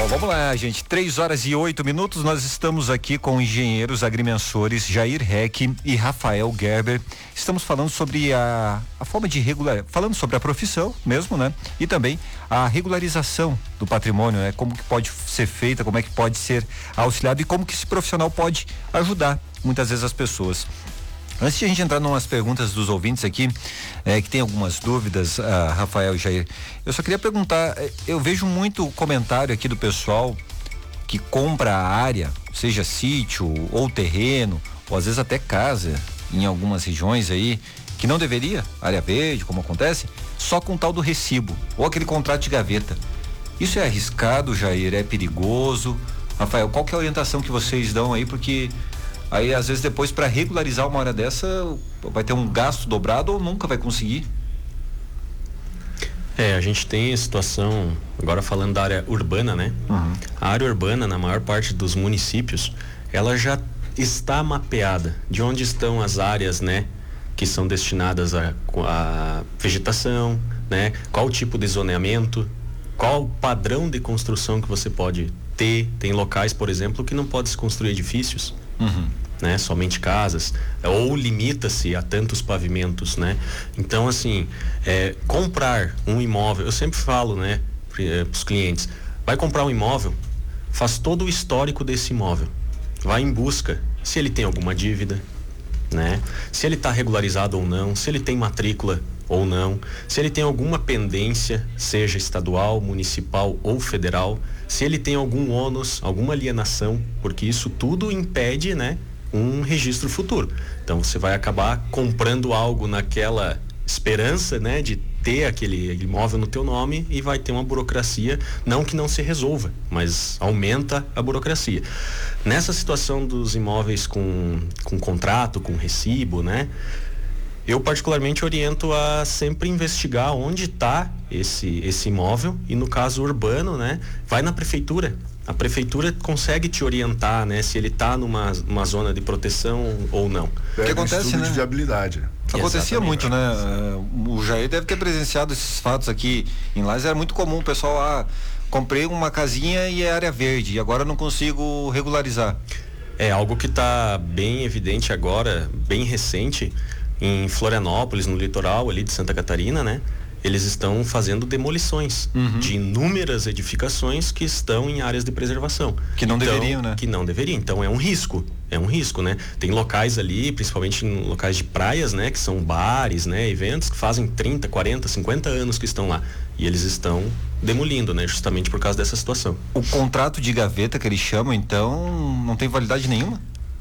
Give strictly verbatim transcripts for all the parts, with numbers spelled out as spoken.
Bom, vamos lá, gente. Três horas e oito minutos. Nós estamos aqui com engenheiros agrimensores Jair Heck e Rafael Gerber. Estamos falando sobre a, a forma de regular, falando sobre a profissão mesmo, né? E também a regularização do patrimônio, né? Como que pode ser feita, como é que pode ser auxiliado e como que esse profissional pode ajudar muitas vezes as pessoas. Antes de a gente entrar em umas perguntas dos ouvintes aqui, é, que tem algumas dúvidas, a Rafael e Jair, eu só queria perguntar, eu vejo muito comentário aqui do pessoal que compra a área, seja sítio ou terreno, ou às vezes até casa, em algumas regiões aí, que não deveria, área verde, como acontece, só com tal do recibo, ou aquele contrato de gaveta. Isso é arriscado, Jair? É perigoso? Rafael, qual que é a orientação que vocês dão aí? Porque aí, às vezes, depois, para regularizar uma hora dessa, vai ter um gasto dobrado ou nunca vai conseguir? É, a gente tem a situação, agora falando da área urbana, né? Uhum. A área urbana, na maior parte dos municípios, ela já está mapeada de onde estão as áreas, né? Que são destinadas a, a vegetação, né? Qual o tipo de zoneamento, qual o padrão de construção que você pode ter. Tem locais, por exemplo, que não pode se construir edifícios. Uhum. Né? Somente casas, ou limita-se a tantos pavimentos, né? Então, assim, é, comprar um imóvel, eu sempre falo, né, para os clientes, vai comprar um imóvel, faz todo o histórico desse imóvel, vai em busca se ele tem alguma dívida, né? Se ele está regularizado ou não, se ele tem matrícula ou não, se ele tem alguma pendência, seja estadual, municipal ou federal, se ele tem algum ônus, alguma alienação, porque isso tudo impede, né, um registro futuro. Então você vai acabar comprando algo naquela esperança, né, de ter aquele imóvel no teu nome e vai ter uma burocracia, não que não se resolva, mas aumenta a burocracia. Nessa situação dos imóveis com, com contrato, com recibo, né, eu particularmente oriento a sempre investigar onde está esse, esse imóvel e no caso urbano, né, vai na prefeitura. A prefeitura consegue te orientar, né, se ele está numa, numa zona de proteção ou não. O que acontece, né? De viabilidade. Acontecia muito, né? O Jair deve ter presenciado esses fatos aqui em Lages. Era muito comum o pessoal, ah, comprei uma casinha e é área verde e agora não consigo regularizar. É algo que está bem evidente agora, bem recente. Em Florianópolis, no litoral ali de Santa Catarina, né? Eles estão fazendo demolições uhum. de inúmeras edificações que estão em áreas de preservação. Que não então, deveriam, né? Que não deveriam. Então é um risco, é um risco, né? Tem locais ali, principalmente em locais de praias, né? Que são bares, né? Eventos que fazem trinta, quarenta, cinquenta anos que estão lá. E eles estão demolindo, né? Justamente por causa dessa situação. O contrato de gaveta que eles chamam, então, não tem validade nenhuma?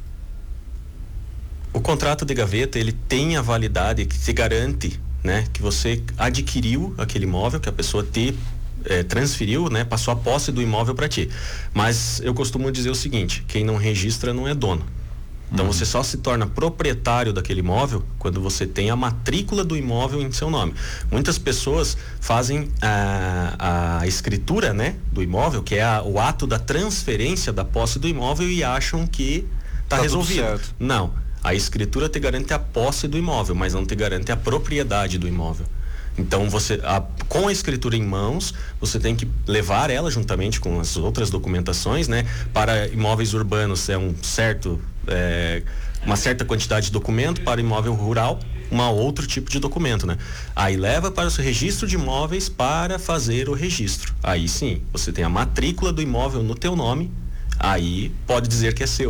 O contrato de gaveta, ele tem a validade que te garante, né, que você adquiriu aquele imóvel, que a pessoa te eh, transferiu, né, passou a posse do imóvel para ti. Mas eu costumo dizer o seguinte: quem não registra não é dono. Então uhum. você só se torna proprietário daquele imóvel quando você tem a matrícula do imóvel em seu nome. Muitas pessoas fazem a, a escritura, né, do imóvel, que é a, o ato da transferência da posse do imóvel e acham que está tá resolvido. Não. A escritura te garante a posse do imóvel, mas não te garante a propriedade do imóvel. Então, você, a, com a escritura em mãos, você tem que levar ela juntamente com as outras documentações, né? Para imóveis urbanos é um certo, é, uma certa quantidade de documento, para imóvel rural, um outro tipo de documento, né? Aí leva para o seu registro de imóveis para fazer o registro. Aí sim, você tem a matrícula do imóvel no teu nome, aí pode dizer que é seu.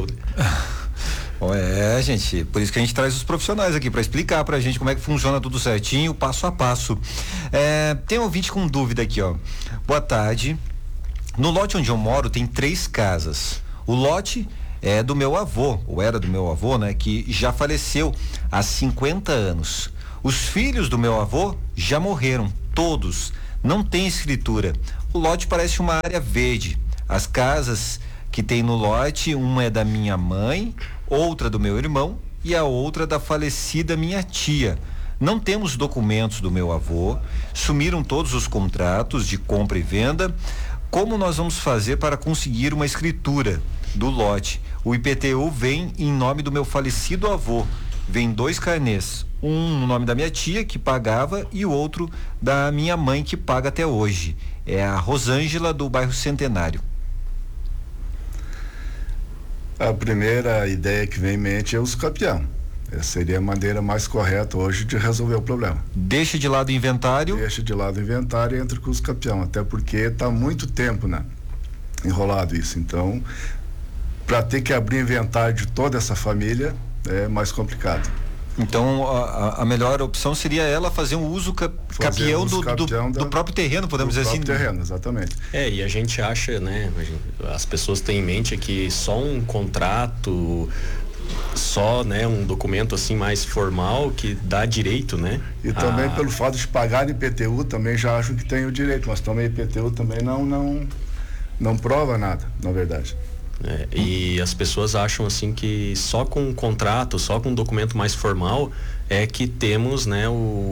É, gente, por isso que a gente traz os profissionais aqui para explicar pra gente como é que funciona tudo certinho, passo a passo. É, tem um ouvinte com dúvida aqui, ó. Boa tarde. No lote onde eu moro tem três casas. O lote é do meu avô, ou era do meu avô, né, que já faleceu há cinquenta anos. Os filhos do meu avô já morreram, todos. Não tem escritura. O lote parece uma área verde. As casas que tem no lote, uma é da minha mãe, outra do meu irmão e a outra da falecida minha tia. Não temos documentos do meu avô, sumiram todos os contratos de compra e venda. Como nós vamos fazer para conseguir uma escritura do lote? O I P T U vem em nome do meu falecido avô. Vem dois carnês, um no nome da minha tia que pagava e o outro da minha mãe que paga até hoje. É a Rosângela do bairro Centenário. A primeira ideia que vem em mente é uso capião. Essa seria a maneira mais correta hoje de resolver o problema. Deixa de lado o inventário. Deixa de lado o inventário e entra com o uso capião, até porque está muito tempo, né, enrolado isso. Então, para ter que abrir inventário de toda essa família é mais complicado. Então a, a melhor opção seria ela fazer um uso cap, capião, uso do, capião do, da, do próprio terreno, podemos dizer assim. Do próprio terreno, exatamente. É, e a gente acha, né, as pessoas têm em mente que só um contrato, só, né, um documento assim mais formal que dá direito, né? E também a... pelo fato de pagar I P T U também já acham que tem o direito, mas também I P T U também não, não, não prova nada, na verdade. É, e as pessoas acham assim que só com um contrato, só com um documento mais formal é que temos, né, o,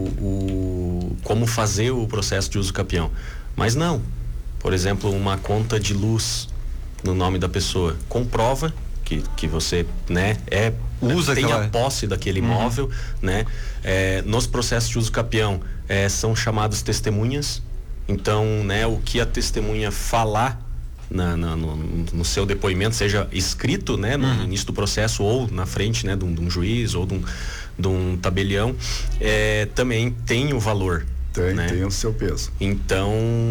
o como fazer o processo de uso capião. Mas não. Por exemplo, uma conta de luz no nome da pessoa comprova que, que você, né, é usa tem aquela... a posse daquele imóvel, uhum. né? É, nos processos de uso capião é, são chamados testemunhas. Então, né, o que a testemunha falar Na, na, no, no seu depoimento, seja escrito, né, no, uhum. no início do processo ou na frente, né, de um, de um juiz ou de um, de um tabelião, é, também tem o valor. Tem, né? tem o seu peso. Então,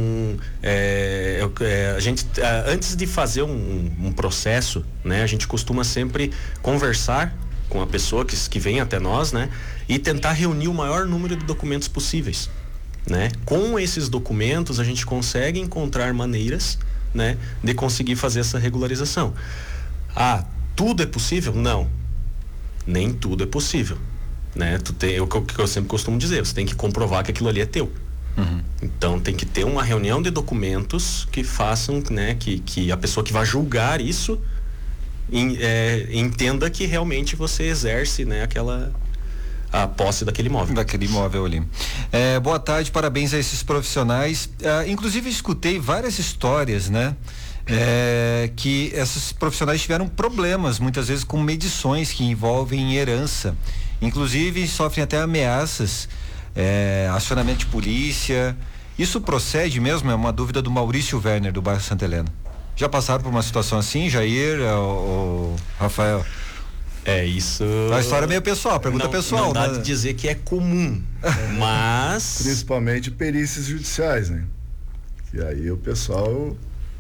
é, é, a gente, antes de fazer um, um processo, né, a gente costuma sempre conversar com a pessoa que, que vem até nós, né, e tentar reunir o maior número de documentos possíveis, né? Com esses documentos a gente consegue encontrar maneiras, né, de conseguir fazer essa regularização. Ah, tudo é possível? Não. Nem tudo é possível, né? Tu tem, o que eu sempre costumo dizer, você tem que comprovar que aquilo ali é teu. Uhum. Então tem que ter uma reunião de documentos que façam, né, que, que a pessoa que vai julgar isso em, é, entenda que realmente você exerce, né, aquela a posse daquele imóvel. Daquele imóvel ali. É, boa tarde, parabéns a esses profissionais. É, inclusive escutei várias histórias, né? É, que esses profissionais tiveram problemas, muitas vezes com medições que envolvem herança. Inclusive sofrem até ameaças, é, acionamento de polícia. Isso procede mesmo? É uma dúvida do Maurício Werner, do bairro Santa Helena. Já passaram por uma situação assim, Jair ou Rafael? É, isso... A história é meio pessoal, pergunta não, pessoal. Não dá né? de dizer que é comum, mas... Principalmente perícias judiciais, né? E aí o pessoal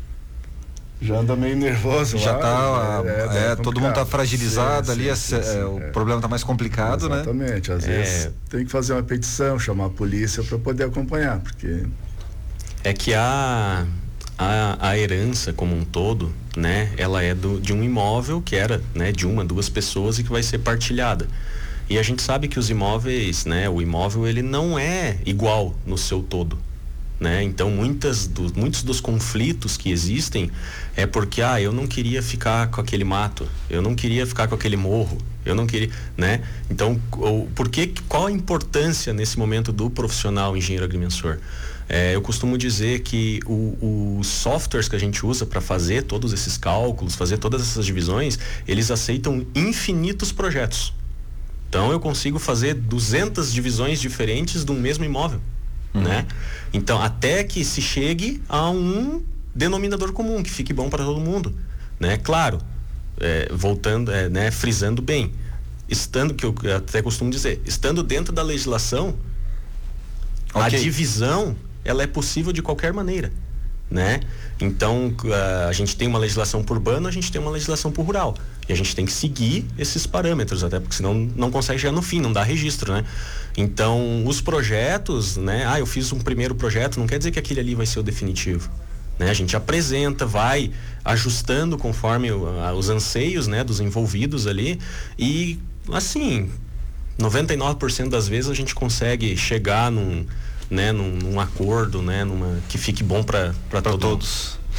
já anda meio nervoso já lá. Tá, é, é, é, todo mundo tá fragilizado sim, ali, sim, sim, sim, o é. problema tá mais complicado, exatamente, né? Exatamente, às é. vezes tem que fazer uma petição, chamar a polícia para poder acompanhar, porque... É que a... A, a herança como um todo, né, ela é do, de um imóvel que era, né, de uma, duas pessoas e que vai ser partilhada. E a gente sabe que os imóveis, né, o imóvel ele não é igual no seu todo, né? Então muitas do, muitos dos conflitos que existem é porque, ah, eu não queria ficar com aquele mato, eu não queria ficar com aquele morro, eu não queria, né? Então, o, por que, qual a importância nesse momento do profissional engenheiro agrimensor? É, eu costumo dizer que os softwares que a gente usa para fazer todos esses cálculos, fazer todas essas divisões, eles aceitam infinitos projetos. Então eu consigo fazer duzentas divisões diferentes de um mesmo imóvel, uhum. né? Então até que se chegue a um denominador comum que fique bom para todo mundo, né? Claro, é, voltando, é, né, frisando bem, estando, que eu até costumo dizer, estando dentro da legislação, okay. a divisão ela é possível de qualquer maneira, né? Então a, a gente tem uma legislação por urbano, a gente tem uma legislação por rural e a gente tem que seguir esses parâmetros, até porque senão não consegue chegar no fim, não dá registro, né? Então os projetos, né? Ah, eu fiz um primeiro projeto, não quer dizer que aquele ali vai ser o definitivo, né? A gente apresenta, vai ajustando conforme o, a, os anseios, né, dos envolvidos ali e assim, noventa e nove por cento das vezes a gente consegue chegar num, né, num, num acordo, né, numa, que fique bom para todos. todos.